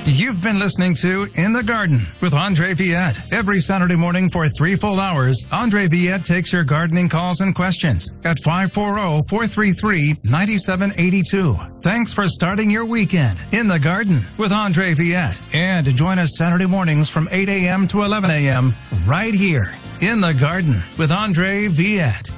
You've been listening to In the Garden with Andre Viette. Every Saturday morning for 3 full hours, Andre Viette takes your gardening calls and questions at 540-433-9782. Thanks for starting your weekend in the garden with Andre Viette. And join us Saturday mornings from 8 a.m. to 11 a.m. right here in the garden with Andre Viette.